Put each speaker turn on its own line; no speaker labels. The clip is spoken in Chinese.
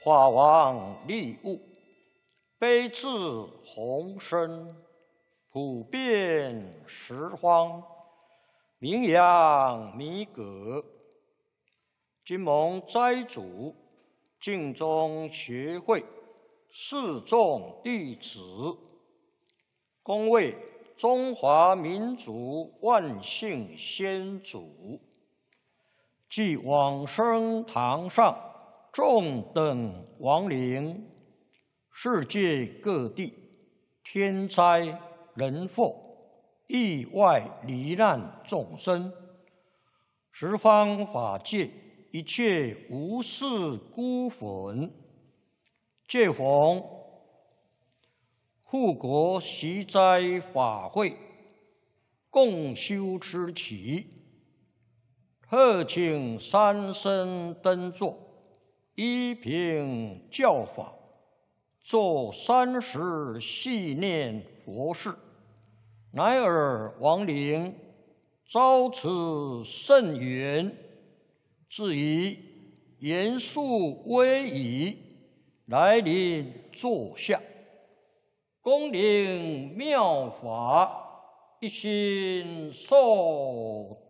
法王利物，悲智宏深，普遍十方，名扬弥革。今蒙斋主净宗学会四众弟子，恭为中华民族万姓先祖，即往生堂上众等亡灵，世界各地天灾人祸、意外罹难众生，十方法界一切无事孤魂，借逢护国习斋法会，共修之期，特请三僧登座，依凭教法，做30系念佛事，乃尔亡灵遭此甚缘，至于严肃威仪，来临坐下，恭领妙法，一心受。